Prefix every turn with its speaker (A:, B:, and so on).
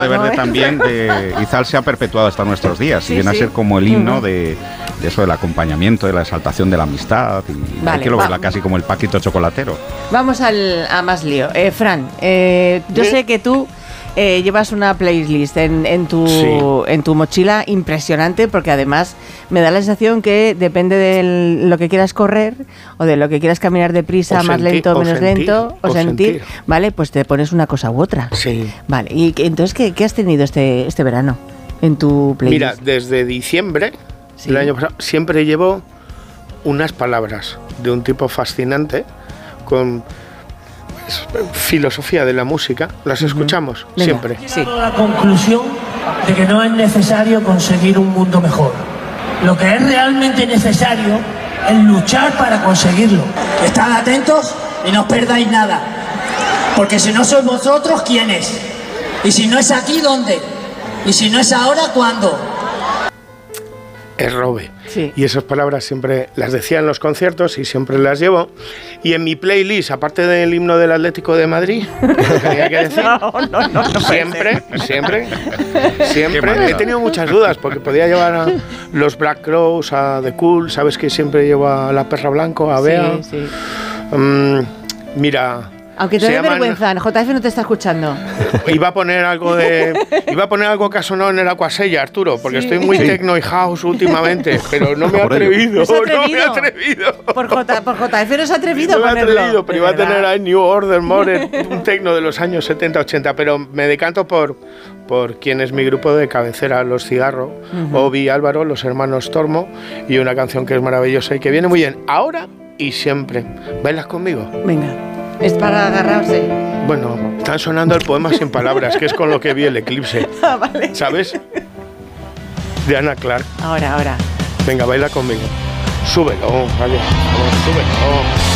A: de Verde también de Izal se ha perpetuado hasta nuestros días y viene a ser como el himno de eso, del acompañamiento, de la exaltación de la amistad. Y hay que lo verla casi como el Paquito chocolatero.
B: Vamos a más lío. Fran, yo sé que tú llevas una playlist en tu mochila impresionante, porque además me da la sensación que depende de lo que quieras correr o de lo que quieras caminar deprisa, más lento, menos lento, o sentir, ¿vale? Pues te pones una cosa u otra.
C: Sí.
B: Vale, y entonces, ¿qué has tenido este verano en tu playlist?
C: Mira, desde diciembre del año pasado siempre llevo unas palabras de un tipo fascinante con filosofía de la música. Las escuchamos siempre.
D: He llegado a la conclusión de que no es necesario conseguir un mundo mejor. Lo que es realmente necesario es luchar para conseguirlo.
E: Estad atentos y no os perdáis nada, porque si no sois vosotros, ¿quién es? Y si no es aquí, ¿dónde? Y si no es ahora, ¿cuándo?
C: Es Robe.
B: Sí.
C: Y esas palabras siempre las decía en los conciertos y siempre las llevo. Y en mi playlist, aparte del himno del Atlético de Madrid, tenía que decir, siempre he tenido muchas dudas, porque podía llevar a los Black Crowes, a The Cool, sabes que siempre llevo a La Perra Blanco, a Bea.
B: Sí.
C: Mira,
B: aunque te dé vergüenza, JF no te está escuchando.
C: Iba a poner algo que ha sonado en el Aquasella, Arturo, porque estoy muy techno y house últimamente, pero no me he atrevido.
B: Por JF no se ha atrevido
C: no
B: a ponerlo.
C: Pero iba a tener ahí New Order, More, un techno de los años 70-80, pero me decanto por quien es mi grupo de cabecera, Los Cigarro, Obi y Álvaro, los hermanos Tormo, y una canción que es maravillosa y que viene muy bien ahora y siempre. ¿Bailas conmigo?
B: Venga. Es para agarrarse.
C: Bueno, están sonando el poema sin palabras, que es con lo que vi el eclipse.
B: Vale.
C: ¿Sabes? De Ana Clark.
B: Ahora.
C: Venga, baila conmigo. Súbelo, vale. Súbelo.